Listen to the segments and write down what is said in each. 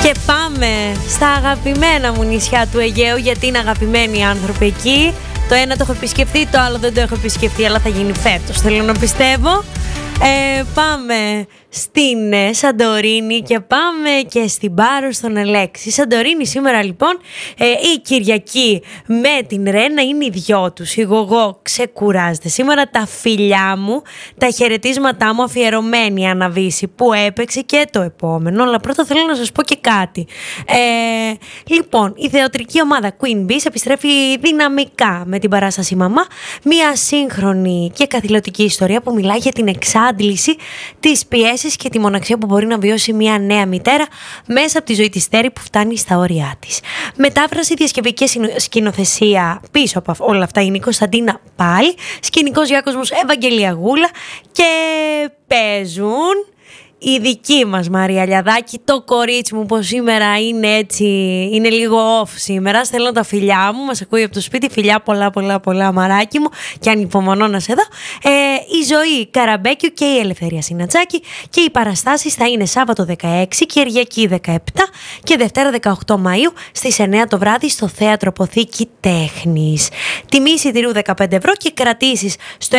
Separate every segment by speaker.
Speaker 1: Και πάμε στα αγαπημένα μου νησιά του Αιγαίου, γιατί είναι αγαπημένοι άνθρωποι εκεί. Το ένα το έχω επισκεφτεί, το άλλο δεν το έχω επισκεφτεί, αλλά θα γίνει φέτος, θέλω να πιστεύω. Πάμε στην Σαντορίνη και πάμε και στην Πάρο στον Αλέξη. Σαντορίνη σήμερα λοιπόν, η Κυριακή με την Ρένα είναι οι δυο τους. Η Γογό ξεκουράζεται σήμερα, τα φιλιά μου, τα χαιρετίσματά μου αφιερωμένη Αναβίση που έπαιξε και το επόμενο. Αλλά πρώτα θέλω να σας πω και κάτι. Λοιπόν, η θεατρική ομάδα Queen Bees επιστρέφει δυναμικά με την παράσταση Μαμά, μια σύγχρονη και καθηλωτική ιστορία που μιλάει για την εξάντληση της πιέσης και τη μοναξία που μπορεί να βιώσει μια νέα μητέρα μέσα από τη ζωή της Τέρι που φτάνει στα όρια της. Μετάφραση, διασκευή και σκηνοθεσία πίσω από όλα αυτά είναι η Κωνσταντίνα Πάλι, σκηνικός διάκοσμος Ευαγγελία Γούλα και παίζουν η δική μας Μαρία Λιαδάκη, το κορίτσι μου που σήμερα είναι έτσι, είναι λίγο off σήμερα, στέλνω τα φιλιά μου, μας ακούει από το σπίτι, φιλιά πολλά μαράκι μου και ανυπομονώ να σε δω. Η Ζωή Καραμπέκιου και η Ελευθερία Συνατζάκη και οι παραστάσεις θα είναι Σάββατο 16, Κυριακή 17 και Δευτέρα 18 Μαΐου στις 9 το βράδυ στο Θέατρο Αποθήκη Τέχνης. Τιμή εισιτηρίου 15 ευρώ και κρατήσεις στο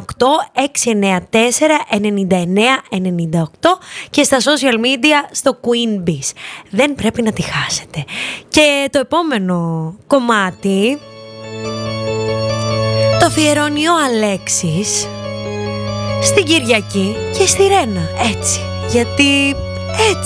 Speaker 1: 698-694-9998 και στα social media στο Queen Bees. Δεν πρέπει να τη χάσετε. Και το επόμενο κομμάτι το αφιερώνει ο Αλέξης στην Κυριακή και στη Ρένα. Έτσι, γιατί